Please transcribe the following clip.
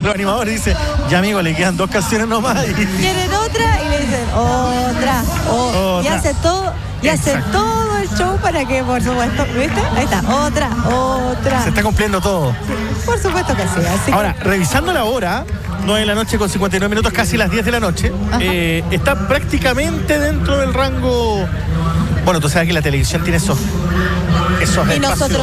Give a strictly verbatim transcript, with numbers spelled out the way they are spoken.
los animadores dicen, ya amigo, le quedan dos canciones nomás. Y... quieren otra y le dicen otra, oh, otra. Y hace todo, y hace Exacto. todo el show para que, por supuesto, ¿viste? Ahí está, otra, otra. Se está cumpliendo todo. Por supuesto que sí. Así Ahora, que... revisando la hora, nueve de la noche con cincuenta y nueve minutos, casi las diez de la noche, eh, está prácticamente dentro del rango. Bueno, tú sabes que la televisión tiene esos, esos Y espacios. nosotros